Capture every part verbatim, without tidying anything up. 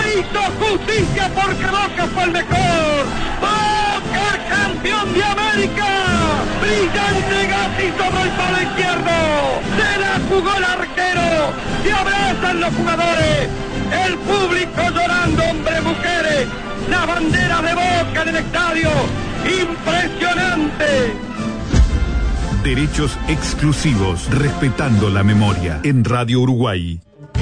Se hizo justicia porque Boca fue el mejor. Boca campeón de América. Brillante Gatti sobre el palo izquierdo. Se la jugó el arquero. Se abrazan los jugadores. El público llorando, hombres, mujeres. La bandera de Boca en el estadio. Impresionante. Derechos exclusivos, respetando la memoria. En Radio Uruguay.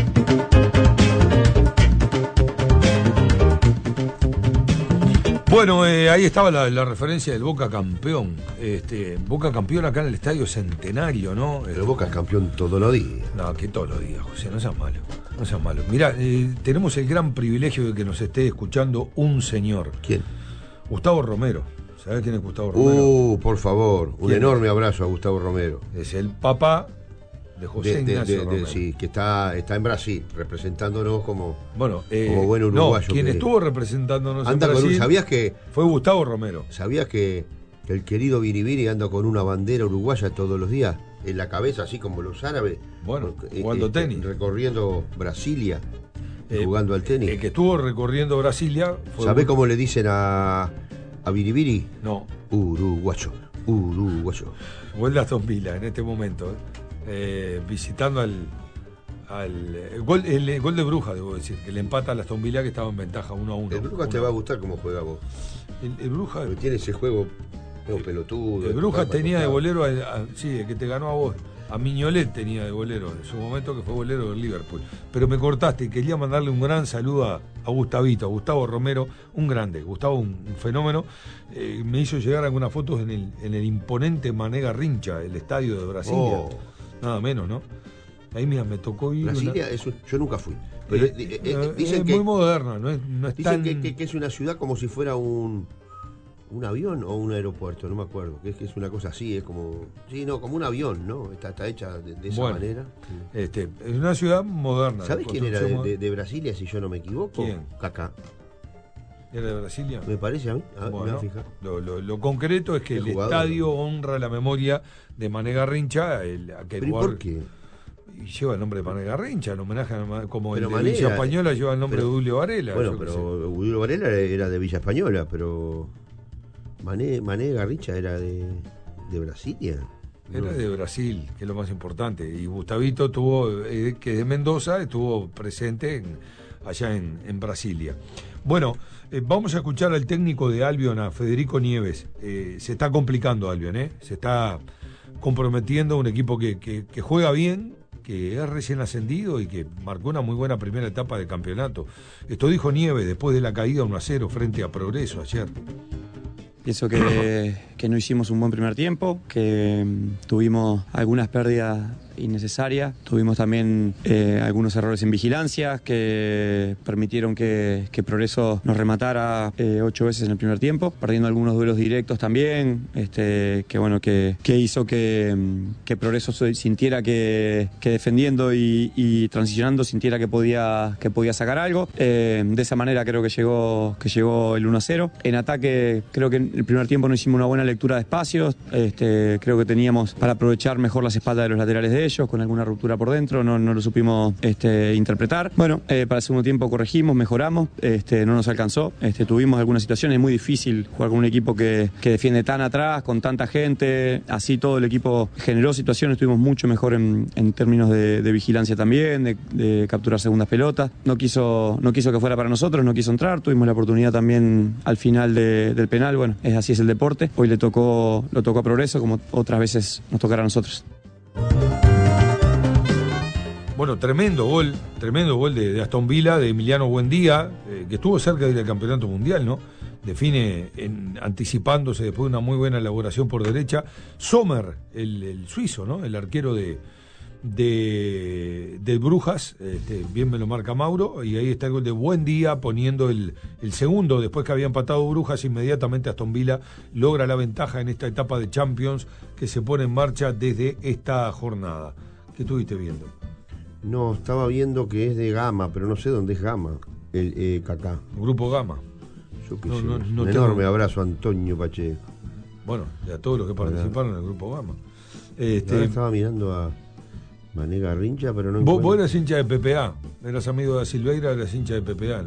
Bueno, eh, ahí estaba la, la referencia del Boca campeón. Este, Boca campeón acá en el Estadio Centenario, ¿no? Pero Boca es campeón todos los días. No, que todos los días, José, no seas malo. No seas malo. Mirá, eh, tenemos el gran privilegio de que nos esté escuchando un señor. ¿Quién? Gustavo Romero. ¿Sabés quién es Gustavo Romero? Uh, por favor, un enorme es? abrazo a Gustavo Romero. Es el papá de José de, de, Ignacio de, de, Romero. Sí, que está, está en Brasil, representándonos como, bueno, eh, como buen uruguayo. No, quien que estuvo representándonos anda en Brasil con un, ¿sabías que fue Gustavo Romero? ¿Sabías que, que el querido Biribiri anda con una bandera uruguaya todos los días? En la cabeza, así como los árabes. Bueno, eh, jugando eh, tenis. Recorriendo Brasilia, eh, jugando al tenis. El que estuvo recorriendo Brasilia fue... ¿Sabés cómo le dicen a, a Biribiri? No. Uruguayo, uruguayo. Gol de Aston Villa en este momento, eh, visitando al... al el gol, el, el gol de Brujas, debo decir, que le empata a la Aston Villa, que estaba en ventaja uno a uno. El Brujas te va a gustar cómo juega vos. El, el Brujas... Porque tiene ese juego... El pelotudo. El Brujas tenía de bolero, a, a, sí, el que te ganó a vos, a Miñolet tenía de bolero, en su momento que fue bolero del Liverpool. Pero me cortaste y quería mandarle un gran saludo a, a Gustavito, a Gustavo Romero, un grande, Gustavo, un, un fenómeno. Eh, me hizo llegar algunas fotos en el, en el imponente Mané Garrincha, el estadio de Brasilia. Oh. Nada menos, ¿no? Ahí mira, me tocó ir. Brasilia, una... es un, yo nunca fui. Pero eh, eh, eh, dicen es que, muy moderna, no es, no es dicen tan... que, que, que es una ciudad como si fuera un... un avión o un aeropuerto, no me acuerdo, que es que es una cosa así, es como, sí, no, como un avión, ¿no? Está, está hecha de, de esa bueno, manera. Este, es una ciudad moderna. ¿Sabes quién era de, de, de Brasilia, si yo no me equivoco? ¿Quién? Kaká. ¿Era de Brasilia? Me parece a mí. A ver, bueno, fija. Lo, lo, lo concreto es que el jugador, estadio ¿no? honra la memoria de Mané Garrincha, el, aquel ¿Pero y jugador, por qué? Y lleva el nombre de Mané Garrincha, en homenaje a, como pero el de Mané Villa era, Española lleva el nombre pero, de Julio Varela. Bueno, pero Julio Varela era de Villa Española, pero Mané, Mané Garrincha era de, de Brasilia. Era no. de Brasil, que es lo más importante. Y Gustavito tuvo, eh, que de Mendoza, estuvo presente en, allá en, en Brasilia. Bueno, eh, vamos a escuchar al técnico de Albion, a Federico Nieves. Eh, se está complicando Albion, ¿eh? Se está comprometiendo un equipo que, que, que juega bien, que es recién ascendido y que marcó una muy buena primera etapa de campeonato. Esto dijo Nieves después de la caída uno a cero frente a Progreso ayer. Pienso que, que no hicimos un buen primer tiempo, que um, tuvimos algunas pérdidas innecesarias, tuvimos también eh, algunos errores en vigilancia que permitieron que, que Progreso nos rematara eh, ocho veces en el primer tiempo, perdiendo algunos duelos directos también, este, que bueno, que, que hizo que, que Progreso sintiera que, que defendiendo y, y transicionando sintiera que podía, que podía sacar algo. Eh, de esa manera creo que llegó, que llegó el uno a cero. En ataque creo que en el primer tiempo no hicimos una buena lectura de espacios, este, creo que teníamos para aprovechar mejor las espaldas de los laterales de ellos, con alguna ruptura por dentro, no, no lo supimos este, interpretar. Bueno, eh, para el segundo tiempo corregimos, mejoramos, este, no nos alcanzó, este, tuvimos algunas situaciones, es muy difícil jugar con un equipo que, que defiende tan atrás, con tanta gente, así todo el equipo generó situaciones, estuvimos mucho mejor en, en términos de, de vigilancia también, de, de capturar segundas pelotas, no quiso, no quiso que fuera para nosotros, no quiso entrar, tuvimos la oportunidad también al final de, del penal, bueno, es así es el deporte, hoy le tocó, lo tocó a Progreso, como otras veces nos tocará a nosotros. Bueno, tremendo gol, tremendo gol de, de Aston Villa, de Emiliano Buendía, eh, que estuvo cerca del campeonato mundial, ¿no? Define en, anticipándose después de una muy buena elaboración por derecha. Sommer, el, el suizo, ¿no? El arquero de, de, de Brujas, este, bien me lo marca Mauro, y ahí está el gol de Buendía poniendo el, el segundo, después que había empatado Brujas, inmediatamente Aston Villa logra la ventaja en esta etapa de Champions que se pone en marcha desde esta jornada. ¿Qué estuviste viendo? No, estaba viendo que es de Gama, pero no sé dónde es Gama, el eh, Kaká. Grupo Gama. Yo qué No, sé. no, no Un tengo... enorme abrazo a Antonio Pacheco. Bueno, y a todos los que participaron en el Grupo Gama. Este... Ahora estaba mirando a Mané Garrincha, pero no vos, encuentro. vos eras hincha de P P A, eras amigo de Silveira, eras hincha de P P A.